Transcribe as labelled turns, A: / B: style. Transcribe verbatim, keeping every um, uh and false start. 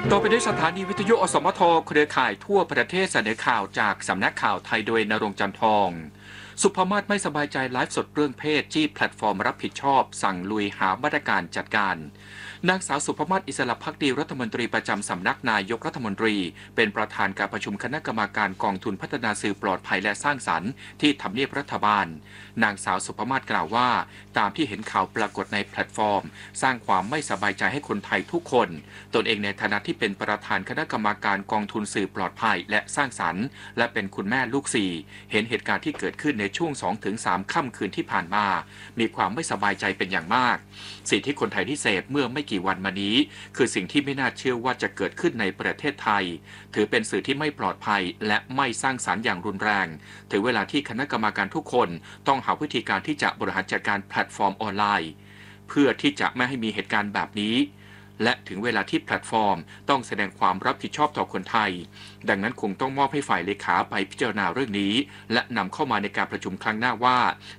A: ต่อไปด้วยสถานีวิทยุอสมทเครือข่ายทั่วประเทศเสนอข่าวจากสำนักข่าวไทยโดยนรงค์จันทองสุภมาศไม่สบายใจไลฟ์สดเรื่องเพศจี้แพลตฟอร์มรับผิดชอบสั่งลุยหามาตรการจัดการนางสาวสุภมาศอิสระภักดีรัฐมนตรีประจำสำนักนายกรัฐมนตรีเป็นประธานการประชุมคณะกรรมการกองทุนพัฒนาสื่อปลอดภัยและสร้างสรรค์ที่ทำเนียบรัฐบาลนางสาวสุภมาศกล่าวว่าตามที่เห็นข่าวปรากฏในแพลตฟอร์มสร้างความไม่สบายใจให้คนไทยทุกคนตนเองในฐานะที่เป็นประธานคณะกรรมการกองทุนสื่อปลอดภัยและสร้างสรรค์และเป็นคุณแม่ลูกสี่เห็นเหตุการณ์ที่เกิดขึ้นในช่วง สองถึงสาม ค่ำคืนที่ผ่านมามีความไม่สบายใจเป็นอย่างมากสิ่งที่คนไทยที่เสพเมื่อไม่กี่วันมานี้คือสิ่งที่ไม่น่าเชื่อว่าจะเกิดขึ้นในประเทศไทยถือเป็นสื่อที่ไม่ปลอดภัยและไม่สร้างสรรค์อย่างรุนแรงถึงเวลาที่คณะกรรมการทุกคนต้องหาวิธีการที่จะบริหารจัดการแพลตฟอร์มออนไลน์เพื่อที่จะไม่ให้มีเหตุการณ์แบบนี้และถึงเวลาที่แพลตฟอร์มต้องแสดงความรับผิดชอบต่อคนไทยดังนั้นคงต้องมอบให้ฝ่ายเลขาไปพิจารณาเรื่องนี้และนำเข้ามาในการประชุมครั้งหน้าว่า